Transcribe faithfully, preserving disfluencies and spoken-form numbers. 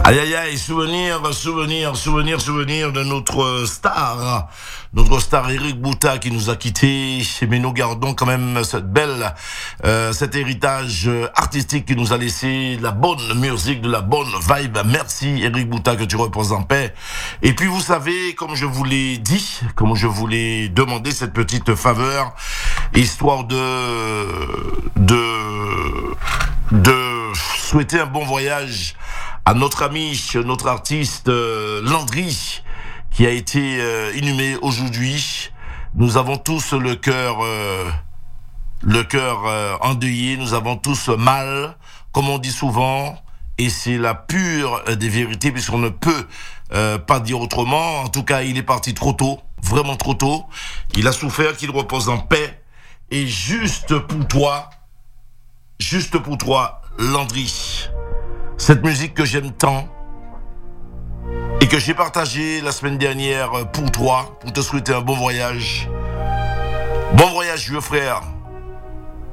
Aïe aïe aïe, souvenir, souvenir, souvenir, souvenir de notre star, notre star Eric Bouta qui nous a quittés. Mais nous gardons quand même cette belle, euh, cet héritage artistique qui nous a laissé de la bonne musique, de la bonne vibe. Merci Eric Bouta, que tu reposes en paix. Et puis vous savez, comme je vous l'ai dit, comme je vous l'ai demandé, cette petite faveur, histoire de, de, de souhaiter un bon voyage à notre ami, notre artiste euh, Landry, qui a été euh, inhumé aujourd'hui. Nous avons tous le cœur, euh, le cœur euh, endeuillé. Nous avons tous mal, comme on dit souvent, et c'est la pure des vérités, puisqu'on ne peut euh, pas dire autrement. En tout cas, il est parti trop tôt, vraiment trop tôt. Il a souffert, qu'il repose en paix. Et juste pour toi, juste pour toi, Landry. Cette musique que j'aime tant et que j'ai partagée la semaine dernière pour toi, pour te souhaiter un bon voyage. Bon voyage, vieux frère.